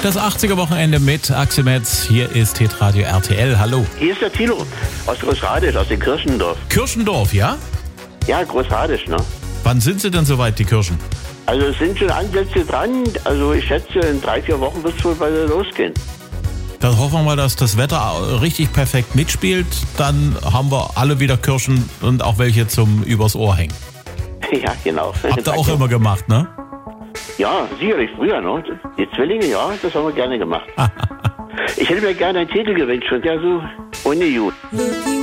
Das 80er-Wochenende mit Axel Metz. Hier ist Hitradio RTL. Hallo. Hier ist der Thilo aus Großradisch, aus dem Kirchendorf. Kirchendorf, ja? Ja, Großradisch, ne? Wann sind sie denn soweit, die Kirschen? Also es sind schon Ansätze dran. Also ich schätze, in 3-4 Wochen wird es wohl weiter losgehen. Dann hoffen wir mal, dass das Wetter richtig perfekt mitspielt. Dann haben wir alle wieder Kirschen und auch welche zum übers Ohr hängen. Ja, genau. Habt ihr auch immer gemacht, ne? Ja, sicherlich früher, ne? Die Zwillinge, ja, das haben wir gerne gemacht. Ich hätte mir gerne einen Titel gewünscht und ja, so ohne Jut.